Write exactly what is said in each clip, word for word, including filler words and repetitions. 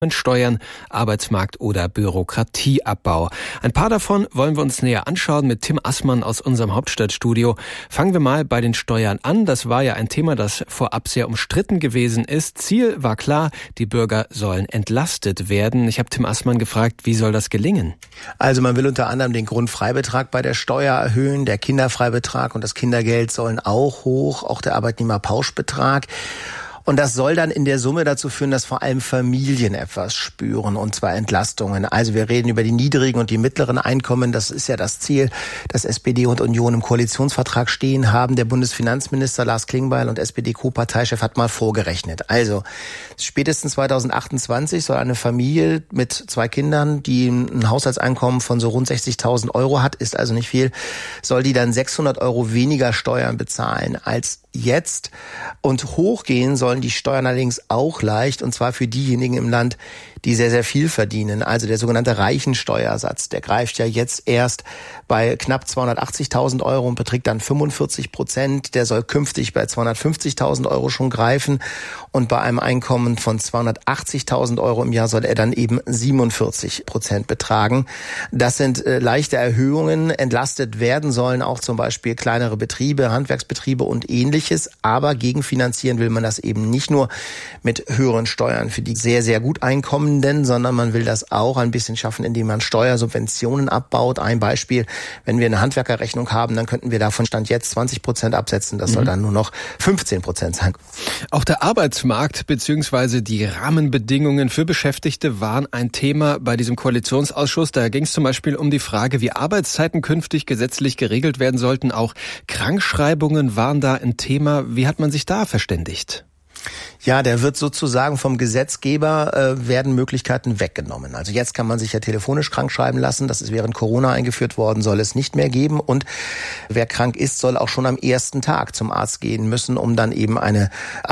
Steuern, Arbeitsmarkt oder Bürokratieabbau. Ein paar davon wollen wir uns näher anschauen mit Tim Assmann aus unserem Hauptstadtstudio. Fangen wir mal bei den Steuern an. Das war ja ein Thema, das vorab sehr umstritten gewesen ist. Ziel war klar, die Bürger sollen entlastet werden. Ich habe Tim Assmann gefragt, wie soll das gelingen? Also man will unter anderem den Grundfreibetrag bei der Steuer erhöhen, der Kinderfreibetrag und das Kindergeld sollen auch hoch, auch der Arbeitnehmerpauschbetrag. Und das soll dann in der Summe dazu führen, dass vor allem Familien etwas spüren, und zwar Entlastungen. Also wir reden über die niedrigen und die mittleren Einkommen. Das ist ja das Ziel, das S P D und Union im Koalitionsvertrag stehen haben. Der Bundesfinanzminister Lars Klingbeil und S P D-Co-Parteichef hat mal vorgerechnet. Also spätestens zweitausendachtundzwanzig soll eine Familie mit zwei Kindern, die ein Haushaltseinkommen von so rund sechzigtausend Euro hat, ist also nicht viel, soll die dann sechshundert Euro weniger Steuern bezahlen als jetzt. Und hochgehen sollen die Steuern allerdings auch leicht, und zwar für diejenigen im Land, die sehr, sehr viel verdienen. Also der sogenannte Reichensteuersatz, der greift ja jetzt erst bei knapp zweihundertachtzigtausend Euro und beträgt dann fünfundvierzig Prozent. Der soll künftig bei zweihundertfünfzigtausend Euro schon greifen. Und bei einem Einkommen von zweihundertachtzigtausend Euro im Jahr soll er dann eben siebenundvierzig Prozent betragen. Das sind äh, leichte Erhöhungen. Entlastet werden sollen auch zum Beispiel kleinere Betriebe, Handwerksbetriebe und Ähnliches. Aber gegenfinanzieren will man das eben nicht nur mit höheren Steuern für die sehr, sehr gut Einkommenden, sondern man will das auch ein bisschen schaffen, indem man Steuersubventionen abbaut. Ein Beispiel, wenn wir eine Handwerkerrechnung haben, dann könnten wir davon Stand jetzt zwanzig Prozent absetzen. Das mhm. soll dann nur noch fünfzehn Prozent sein. Auch der Arbeitsmarkt bzw. die Rahmenbedingungen für Beschäftigte waren ein Thema bei diesem Koalitionsausschuss. Da ging es zum Beispiel um die Frage, wie Arbeitszeiten künftig gesetzlich geregelt werden sollten. Auch Krankschreibungen waren da ein Thema. Wie hat man sich da verständigt? Ja, der wird sozusagen vom Gesetzgeber, äh, werden Möglichkeiten weggenommen. Also jetzt kann man sich ja telefonisch krank schreiben lassen. Das ist während Corona eingeführt worden, soll es nicht mehr geben. Und wer krank ist, soll auch schon am ersten Tag zum Arzt gehen müssen, um dann eben eine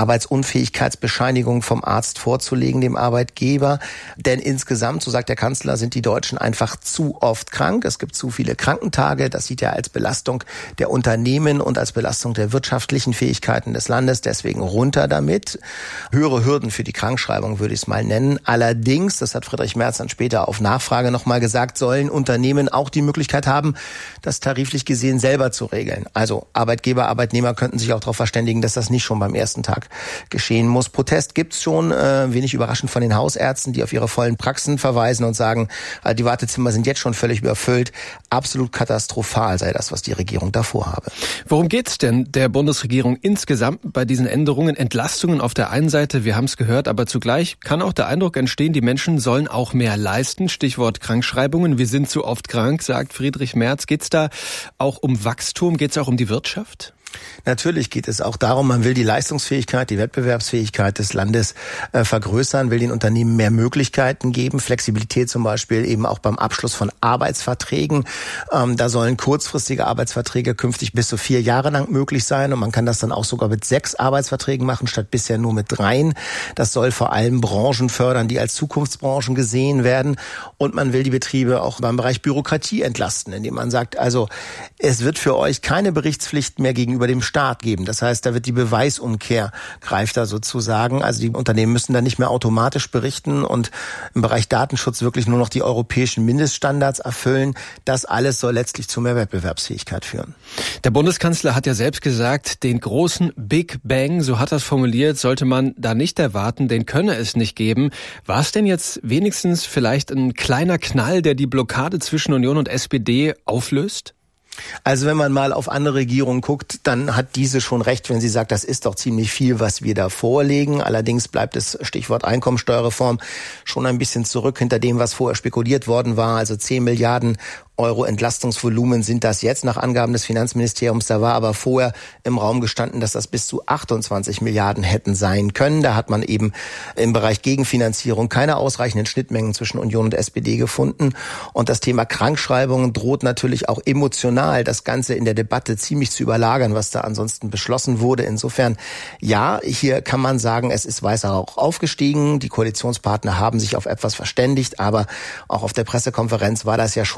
Arbeitsunfähigkeitsbescheinigung vom Arzt vorzulegen, dem Arbeitgeber. Denn insgesamt, so sagt der Kanzler, sind die Deutschen einfach zu oft krank. Es gibt zu viele Krankentage. Das sieht er als Belastung der Unternehmen und als Belastung der wirtschaftlichen Fähigkeiten des Landes. Deswegen runter damit. Höhere Hürden für die Krankschreibung würde ich es mal nennen. Allerdings, das hat Friedrich Merz dann später auf Nachfrage nochmal gesagt, sollen Unternehmen auch die Möglichkeit haben, das tariflich gesehen selber zu regeln. Also Arbeitgeber, Arbeitnehmer könnten sich auch darauf verständigen, dass das nicht schon beim ersten Tag geschehen muss. Protest gibt's schon, äh, wenig überraschend von den Hausärzten, die auf ihre vollen Praxen verweisen und sagen, äh, die Wartezimmer sind jetzt schon völlig überfüllt. Absolut katastrophal sei das, was die Regierung davor habe. Worum geht's denn der Bundesregierung insgesamt bei diesen Änderungen? Entlastungen auf der einen Seite, wir haben es gehört, aber zugleich kann auch der Eindruck entstehen, die Menschen sollen auch mehr leisten. Stichwort Krankschreibungen. Wir sind zu oft krank, sagt Friedrich Merz. Geht's da auch um Wachstum? Geht's auch um die Wirtschaft? Natürlich geht es auch darum, man will die Leistungsfähigkeit, die Wettbewerbsfähigkeit des Landes äh, vergrößern, will den Unternehmen mehr Möglichkeiten geben, Flexibilität zum Beispiel eben auch beim Abschluss von Arbeitsverträgen. Ähm, da sollen kurzfristige Arbeitsverträge künftig bis zu vier Jahre lang möglich sein und man kann das dann auch sogar mit sechs Arbeitsverträgen machen, statt bisher nur mit dreien. Das soll vor allem Branchen fördern, die als Zukunftsbranchen gesehen werden, und man will die Betriebe auch beim Bereich Bürokratie entlasten, indem man sagt, also es wird für euch keine Berichtspflicht mehr gegenüber dem Staat geben. Das heißt, da wird die Beweisumkehr greift da sozusagen. Also die Unternehmen müssen dann nicht mehr automatisch berichten und im Bereich Datenschutz wirklich nur noch die europäischen Mindeststandards erfüllen. Das alles soll letztlich zu mehr Wettbewerbsfähigkeit führen. Der Bundeskanzler hat ja selbst gesagt, den großen Big Bang, so hat er es formuliert, sollte man da nicht erwarten, den könne es nicht geben. War es denn jetzt wenigstens vielleicht ein kleiner Knall, der die Blockade zwischen Union und S P D auflöst? Also wenn man mal auf andere Regierungen guckt, dann hat diese schon recht, wenn sie sagt, das ist doch ziemlich viel, was wir da vorlegen. Allerdings bleibt es, Stichwort Einkommensteuerreform, schon ein bisschen zurück hinter dem, was vorher spekuliert worden war. Also zehn Milliarden Euro Entlastungsvolumen sind das jetzt nach Angaben des Finanzministeriums. Da war aber vorher im Raum gestanden, dass das bis zu achtundzwanzig Milliarden hätten sein können. Da hat man eben im Bereich Gegenfinanzierung keine ausreichenden Schnittmengen zwischen Union und S P D gefunden. Und das Thema Krankschreibungen droht natürlich auch emotional das Ganze in der Debatte ziemlich zu überlagern, was da ansonsten beschlossen wurde. Insofern, ja, hier kann man sagen, es ist weißer Rauch aufgestiegen. Die Koalitionspartner haben sich auf etwas verständigt, aber auch auf der Pressekonferenz war das ja schon zu hören,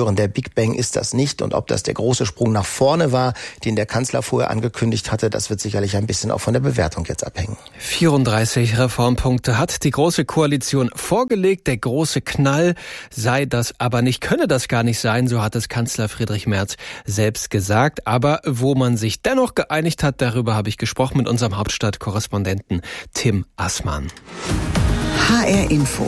spüren. Der Big Bang ist das nicht. Und ob das der große Sprung nach vorne war, den der Kanzler vorher angekündigt hatte, das wird sicherlich ein bisschen auch von der Bewertung jetzt abhängen. vierunddreißig Reformpunkte hat die Große Koalition vorgelegt. Der große Knall sei das aber nicht, könne das gar nicht sein, so hat es Kanzler Friedrich Merz selbst gesagt. Aber wo man sich dennoch geeinigt hat, darüber habe ich gesprochen mit unserem Hauptstadtkorrespondenten Tim Assmann. H R Info.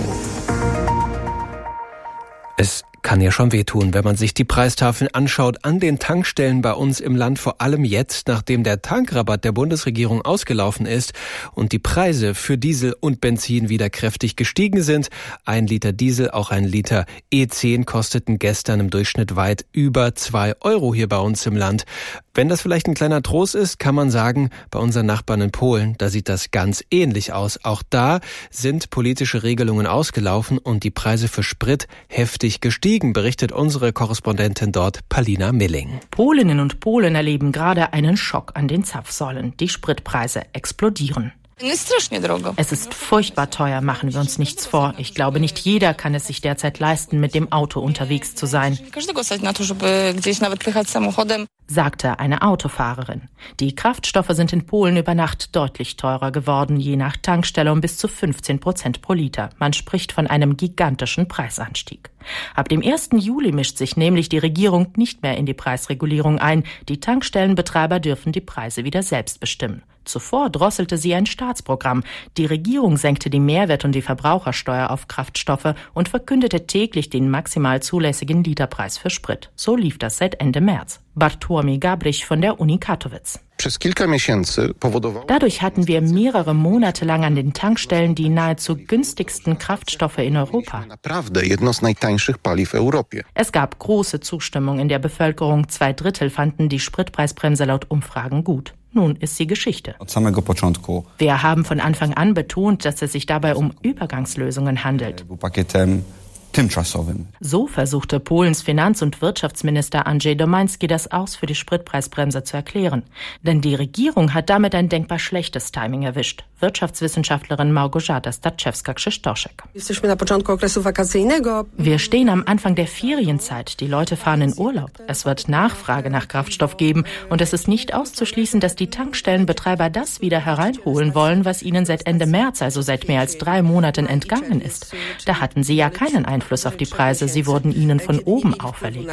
Es kann ja schon wehtun, wenn man sich die Preistafeln anschaut an den Tankstellen bei uns im Land, vor allem jetzt, nachdem der Tankrabatt der Bundesregierung ausgelaufen ist und die Preise für Diesel und Benzin wieder kräftig gestiegen sind. Ein Liter Diesel, auch ein Liter E zehn kosteten gestern im Durchschnitt weit über zwei Euro hier bei uns im Land. Wenn das vielleicht ein kleiner Trost ist, kann man sagen, bei unseren Nachbarn in Polen, da sieht das ganz ähnlich aus. Auch da sind politische Regelungen ausgelaufen und die Preise für Sprit heftig gestiegen, berichtet unsere Korrespondentin dort, Palina Milling. Polinnen und Polen erleben gerade einen Schock an den Zapfsäulen. Die Spritpreise explodieren. Es ist furchtbar teuer, machen wir uns nichts vor. Ich glaube, nicht jeder kann es sich derzeit leisten, mit dem Auto unterwegs zu sein, sagte eine Autofahrerin. Die Kraftstoffe sind in Polen über Nacht deutlich teurer geworden, je nach Tankstelle um bis zu fünfzehn Prozent pro Liter. Man spricht von einem gigantischen Preisanstieg. Ab dem ersten Juli mischt sich nämlich die Regierung nicht mehr in die Preisregulierung ein. Die Tankstellenbetreiber dürfen die Preise wieder selbst bestimmen. Zuvor drosselte sie ein Staatsprogramm. Die Regierung senkte die Mehrwert- und die Verbrauchersteuer auf Kraftstoffe und verkündete täglich den maximal zulässigen Literpreis für Sprit. So lief das seit Ende März. Bartłomiej Gabrich von der Uni Katowice. Dadurch hatten wir mehrere Monate lang an den Tankstellen die nahezu günstigsten Kraftstoffe in Europa. Es gab große Zustimmung in der Bevölkerung. Zwei Drittel fanden die Spritpreisbremse laut Umfragen gut. Nun ist sie Geschichte. Wir haben von Anfang an betont, dass es sich dabei um Übergangslösungen handelt. So versuchte Polens Finanz- und Wirtschaftsminister Andrzej Domański das Aus für die Spritpreisbremse zu erklären. Denn die Regierung hat damit ein denkbar schlechtes Timing erwischt. Wirtschaftswissenschaftlerin Małgorzata Staczewska-Krzysztoszek. Wir stehen am Anfang der Ferienzeit. Die Leute fahren in Urlaub. Es wird Nachfrage nach Kraftstoff geben. Und es ist nicht auszuschließen, dass die Tankstellenbetreiber das wieder hereinholen wollen, was ihnen seit Ende März, also seit mehr als drei Monaten, entgangen ist. Da hatten sie ja keinen Einfluss auf die Preise. Sie wurden ihnen von oben auferlegt.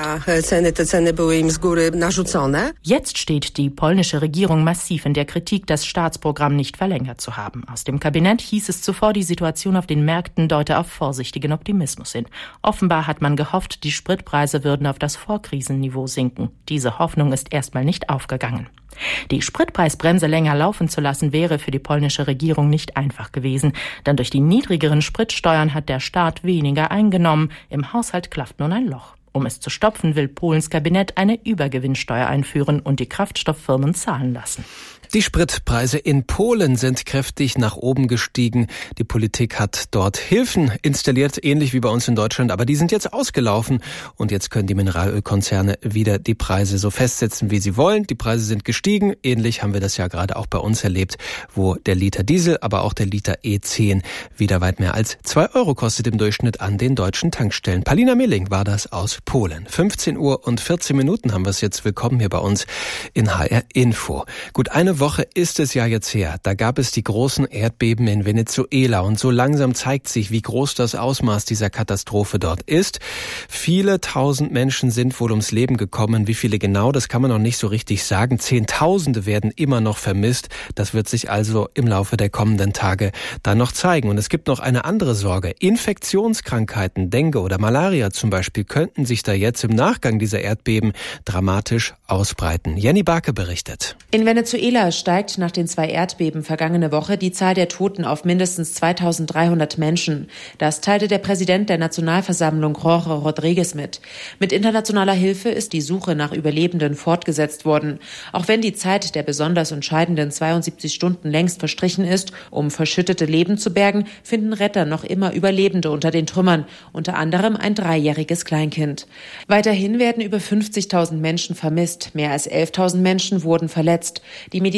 Jetzt steht die polnische Regierung massiv in der Kritik, das Staatsprogramm nicht verlängert zu haben. Aus dem Kabinett hieß es zuvor, die Situation auf den Märkten deute auf vorsichtigen Optimismus hin. Offenbar hat man gehofft, die Spritpreise würden auf das Vorkrisenniveau sinken. Diese Hoffnung ist erstmal nicht aufgegangen. Die Spritpreisbremse länger laufen zu lassen, wäre für die polnische Regierung nicht einfach gewesen. Denn durch die niedrigeren Spritsteuern hat der Staat weniger eingenommen. Im Haushalt klafft nun ein Loch. Um es zu stopfen, will Polens Kabinett eine Übergewinnsteuer einführen und die Kraftstofffirmen zahlen lassen. Die Spritpreise in Polen sind kräftig nach oben gestiegen. Die Politik hat dort Hilfen installiert, ähnlich wie bei uns in Deutschland, aber die sind jetzt ausgelaufen und jetzt können die Mineralölkonzerne wieder die Preise so festsetzen, wie sie wollen. Die Preise sind gestiegen. Ähnlich haben wir das ja gerade auch bei uns erlebt, wo der Liter Diesel, aber auch der Liter E zehn wieder weit mehr als zwei Euro kostet im Durchschnitt an den deutschen Tankstellen. Palina Milling war das aus Polen. fünfzehn Uhr und vierzehn Minuten haben wir es jetzt. Willkommen hier bei uns in H R Info. Gut, eine Woche ist es ja jetzt her. Da gab es die großen Erdbeben in Venezuela und so langsam zeigt sich, wie groß das Ausmaß dieser Katastrophe dort ist. Viele tausend Menschen sind wohl ums Leben gekommen. Wie viele genau, das kann man noch nicht so richtig sagen. Zehntausende werden immer noch vermisst. Das wird sich also im Laufe der kommenden Tage dann noch zeigen. Und es gibt noch eine andere Sorge. Infektionskrankheiten, Dengue oder Malaria zum Beispiel, könnten sich da jetzt im Nachgang dieser Erdbeben dramatisch ausbreiten. Jenny Barke berichtet. In Venezuela steigt nach den zwei Erdbeben vergangene Woche die Zahl der Toten auf mindestens zweitausenddreihundert Menschen. Das teilte der Präsident der Nationalversammlung Jorge Rodríguez mit. Mit internationaler Hilfe ist die Suche nach Überlebenden fortgesetzt worden. Auch wenn die Zeit der besonders entscheidenden zweiundsiebzig Stunden längst verstrichen ist, um verschüttete Leben zu bergen, finden Retter noch immer Überlebende unter den Trümmern, unter anderem ein dreijähriges Kleinkind. Weiterhin werden über fünfzigtausend Menschen vermisst. Mehr als elftausend Menschen wurden verletzt. Die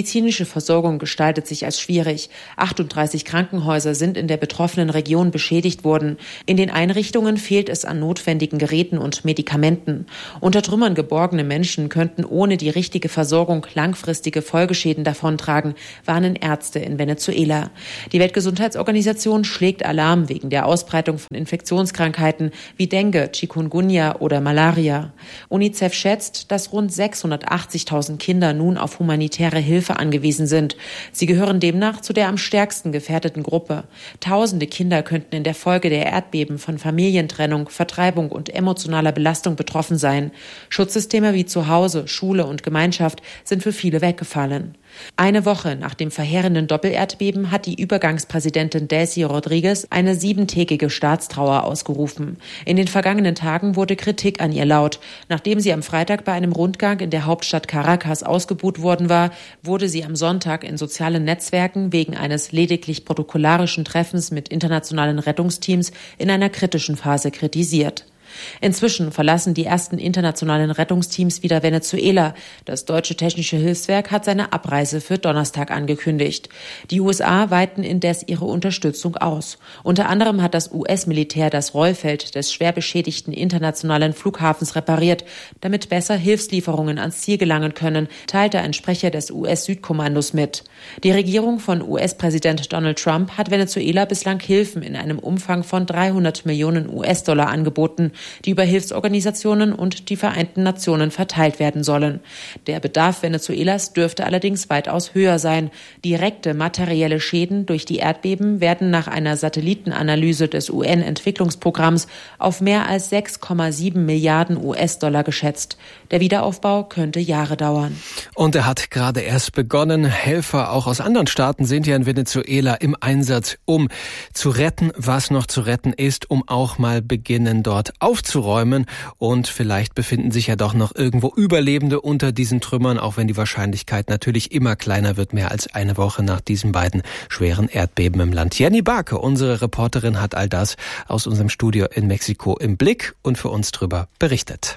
medizinische Versorgung gestaltet sich als schwierig. achtunddreißig Krankenhäuser sind in der betroffenen Region beschädigt worden. In den Einrichtungen fehlt es an notwendigen Geräten und Medikamenten. Unter Trümmern geborgene Menschen könnten ohne die richtige Versorgung langfristige Folgeschäden davontragen, warnen Ärzte in Venezuela. Die Weltgesundheitsorganisation schlägt Alarm wegen der Ausbreitung von Infektionskrankheiten wie Dengue, Chikungunya oder Malaria. UNICEF schätzt, dass rund sechshundertachtzigtausend Kinder nun auf humanitäre Hilfe angewiesen sind. Sie gehören demnach zu der am stärksten gefährdeten Gruppe. Tausende Kinder könnten in der Folge der Erdbeben von Familientrennung, Vertreibung und emotionaler Belastung betroffen sein. Schutzsysteme wie Zuhause, Schule und Gemeinschaft sind für viele weggefallen. Eine Woche nach dem verheerenden Doppelerdbeben hat die Übergangspräsidentin Delcy Rodríguez eine siebentägige Staatstrauer ausgerufen. In den vergangenen Tagen wurde Kritik an ihr laut. Nachdem sie am Freitag bei einem Rundgang in der Hauptstadt Caracas ausgebuht worden war, wurde sie am Sonntag in sozialen Netzwerken wegen eines lediglich protokollarischen Treffens mit internationalen Rettungsteams in einer kritischen Phase kritisiert. Inzwischen verlassen die ersten internationalen Rettungsteams wieder Venezuela. Das deutsche Technische Hilfswerk hat seine Abreise für Donnerstag angekündigt. Die U S A weiten indes ihre Unterstützung aus. Unter anderem hat das U S-Militär das Rollfeld des schwer beschädigten internationalen Flughafens repariert, damit besser Hilfslieferungen ans Ziel gelangen können, teilte ein Sprecher des U S-Südkommandos mit. Die Regierung von U S-Präsident Donald Trump hat Venezuela bislang Hilfen in einem Umfang von dreihundert Millionen U S-Dollar angeboten, die über Hilfsorganisationen und die Vereinten Nationen verteilt werden sollen. Der Bedarf Venezuelas dürfte allerdings weitaus höher sein. Direkte materielle Schäden durch die Erdbeben werden nach einer Satellitenanalyse des U N-Entwicklungsprogramms auf mehr als sechs Komma sieben Milliarden U S-Dollar geschätzt. Der Wiederaufbau könnte Jahre dauern. Und er hat gerade erst begonnen. Helfer auch aus anderen Staaten sind ja in Venezuela im Einsatz, um zu retten, was noch zu retten ist, um auch mal beginnen, dort aufzuräumen. Und vielleicht befinden sich ja doch noch irgendwo Überlebende unter diesen Trümmern, auch wenn die Wahrscheinlichkeit natürlich immer kleiner wird, mehr als eine Woche nach diesen beiden schweren Erdbeben im Land. Jenny Barke, unsere Reporterin, hat all das aus unserem Studio in Mexiko im Blick und für uns drüber berichtet.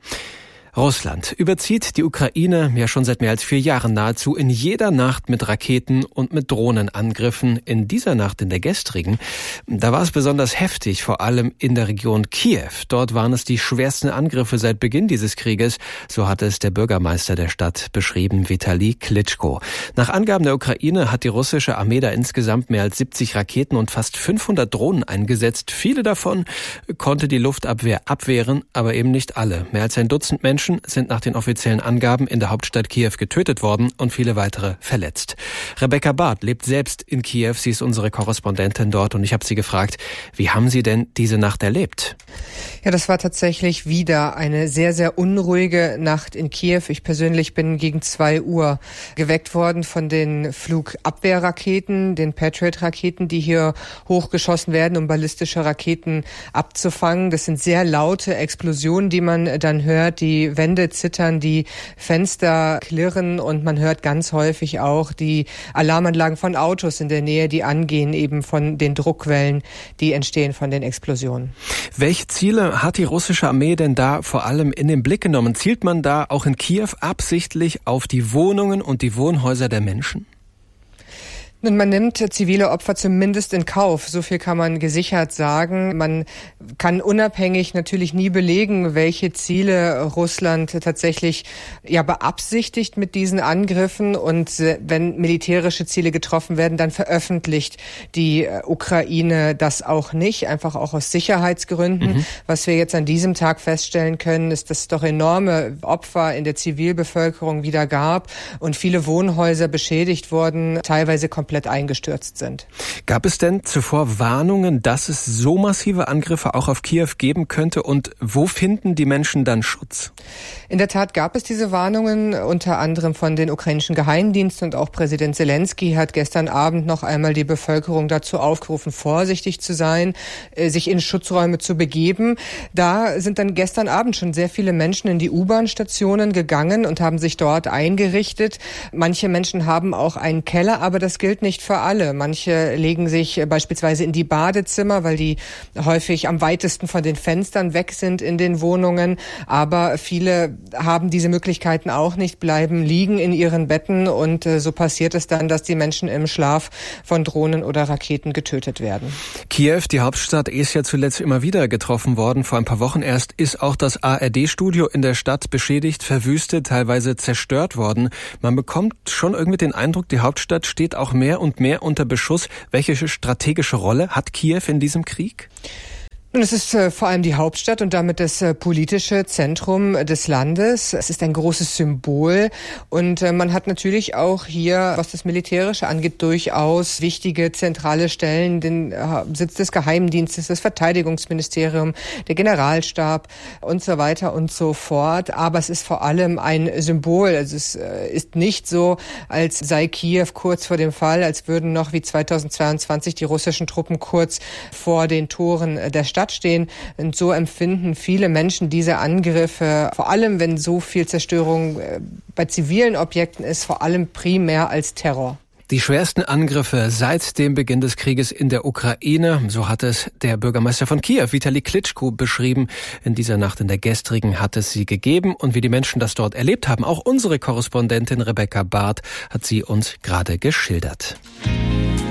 Russland überzieht die Ukraine ja schon seit mehr als vier Jahren nahezu in jeder Nacht mit Raketen und mit Drohnenangriffen. In dieser Nacht, in der gestrigen, da war es besonders heftig, vor allem in der Region Kiew. Dort waren es die schwersten Angriffe seit Beginn dieses Krieges, so hat es der Bürgermeister der Stadt beschrieben, Vitali Klitschko. Nach Angaben der Ukraine hat die russische Armee da insgesamt mehr als siebzig Raketen und fast fünfhundert Drohnen eingesetzt. Viele davon konnte die Luftabwehr abwehren, aber eben nicht alle. Mehr als ein Dutzend Menschen sind nach den offiziellen Angaben in der Hauptstadt Kiew getötet worden und viele weitere verletzt. Rebecca Barth lebt selbst in Kiew, sie ist unsere Korrespondentin dort und ich habe sie gefragt, wie haben Sie denn diese Nacht erlebt? Ja, das war tatsächlich wieder eine sehr, sehr unruhige Nacht in Kiew. Ich persönlich bin gegen zwei Uhr geweckt worden von den Flugabwehrraketen, den Patriot-Raketen, die hier hochgeschossen werden, um ballistische Raketen abzufangen. Das sind sehr laute Explosionen, die man dann hört, die Wände zittern, die Fenster klirren und man hört ganz häufig auch die Alarmanlagen von Autos in der Nähe, die angehen, eben von den Druckwellen, die entstehen von den Explosionen. Welche Ziele hat die russische Armee denn da vor allem in den Blick genommen? Zielt man da auch in Kiew absichtlich auf die Wohnungen und die Wohnhäuser der Menschen? Und man nimmt zivile Opfer zumindest in Kauf. So viel kann man gesichert sagen. Man kann unabhängig natürlich nie belegen, welche Ziele Russland tatsächlich ja beabsichtigt mit diesen Angriffen. Und wenn militärische Ziele getroffen werden, dann veröffentlicht die Ukraine das auch nicht, einfach auch aus Sicherheitsgründen. Mhm. Was wir jetzt an diesem Tag feststellen können, ist, dass es doch enorme Opfer in der Zivilbevölkerung wieder gab und viele Wohnhäuser beschädigt wurden, teilweise komplett eingestürzt sind. Gab es denn zuvor Warnungen, dass es so massive Angriffe auch auf Kiew geben könnte? Und wo finden die Menschen dann Schutz? In der Tat gab es diese Warnungen, unter anderem von den ukrainischen Geheimdiensten, und auch Präsident Zelensky hat gestern Abend noch einmal die Bevölkerung dazu aufgerufen, vorsichtig zu sein, sich in Schutzräume zu begeben. Da sind dann gestern Abend schon sehr viele Menschen in die U-Bahn-Stationen gegangen und haben sich dort eingerichtet. Manche Menschen haben auch einen Keller, aber das gilt gilt nicht für alle. Manche legen sich beispielsweise in die Badezimmer, weil die häufig am weitesten von den Fenstern weg sind in den Wohnungen. Aber viele haben diese Möglichkeiten auch nicht, bleiben liegen in ihren Betten und äh, so passiert es dann, dass die Menschen im Schlaf von Drohnen oder Raketen getötet werden. Kiew, die Hauptstadt, ist ja zuletzt immer wieder getroffen worden. Vor ein paar Wochen erst ist auch das A R D-Studio in der Stadt beschädigt, verwüstet, teilweise zerstört worden. Man bekommt schon irgendwie den Eindruck, die Hauptstadt steht auch mehr und mehr unter Beschuss. Welche strategische Rolle hat Kiew in diesem Krieg? Und es ist äh, vor allem die Hauptstadt und damit das äh, politische Zentrum des Landes. Es ist ein großes Symbol und äh, man hat natürlich auch hier, was das Militärische angeht, durchaus wichtige zentrale Stellen, den äh, Sitz des Geheimdienstes, das Verteidigungsministerium, der Generalstab und so weiter und so fort. Aber es ist vor allem ein Symbol. Also es äh, ist nicht so, als sei Kiew kurz vor dem Fall, als würden noch wie zweitausendzweiundzwanzig die russischen Truppen kurz vor den Toren der Stadt stehen. Und so empfinden viele Menschen diese Angriffe, vor allem wenn so viel Zerstörung bei zivilen Objekten ist, vor allem primär als Terror. Die schwersten Angriffe seit dem Beginn des Krieges in der Ukraine, so hat es der Bürgermeister von Kiew, Vitali Klitschko, beschrieben. In dieser Nacht, in der gestrigen, hat es sie gegeben. Und wie die Menschen das dort erlebt haben, auch unsere Korrespondentin Rebecca Barth hat sie uns gerade geschildert.